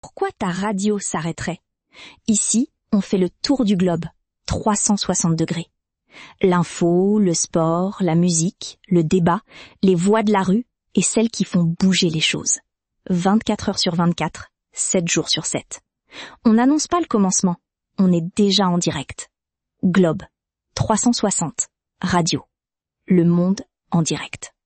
Pourquoi ta radio s'arrêterait? Ici, on fait le tour du globe, 360 degrés. L'info, le sport, la musique, le débat, les voix de la rue et celles qui font bouger les choses. 24 heures sur 24, 7 jours sur 7. On n'annonce pas le commencement, on est déjà en direct. Globe, 360, radio. Le monde en direct.